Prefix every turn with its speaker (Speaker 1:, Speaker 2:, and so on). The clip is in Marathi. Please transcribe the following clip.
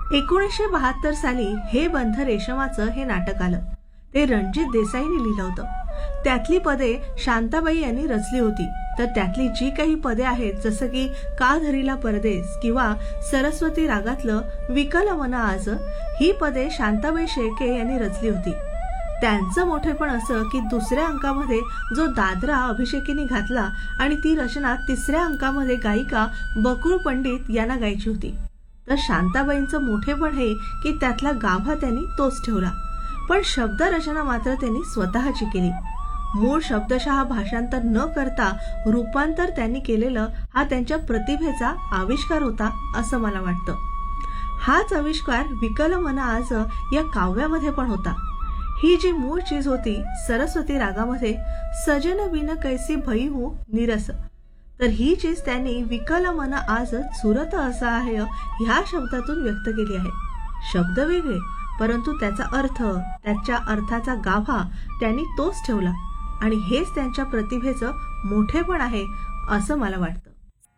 Speaker 1: 1972 साली हे बंध रेशमाचं हे नाटक आलं. ते रणजित देसाईंनी लिहिलं होतं. त्यातली पदे शांताबाई यांनी रचली होती. तर त्यातली जी काही पदे आहेत, जसं की का धरीला परदेस किंवा सरस्वती रागातलं विकल मन आज, ही पदे शांताबाई शेळके यांनी रचली होती. त्यांचं मोठेपण असं की दुसऱ्या अंकामध्ये जो दादरा अभिषेकीने घातला आणि ती रचना तिसऱ्या अंकामध्ये गायिका बकुळ पंडित यांना गायची होती. तर शांताबाईंचं मोठेपण हे की त्यातला गाभा त्यांनी तोच ठेवला, पण शब्द रचना मात्र त्यांनी स्वतःची केली. मूळ शब्दशः भाषांतर न करता रूपांतर त्यांनी केलेलं हा त्यांच्या प्रतिभेचा आविष्कार होता असं मला वाटतं. हाच आविष्कार विकल मन आज या काव्यामध्ये पण होता. ही जी मूळ चीज होती सरस्वती रागामध्ये सजन बिन कैसी भई हूँ निरस, तर ही चीज त्यांनी विकल मन आज चुरत असं आहे ह्या शब्दातून व्यक्त केली आहे. शब्द वेगळे, परंतु त्याचा अर्थ, त्याच्या अर्थाचा गाभा त्यांनी तोच ठेवला आणि हेच त्यांच्या प्रतिभेचं मोठेपण आहे असं मला वाटतं.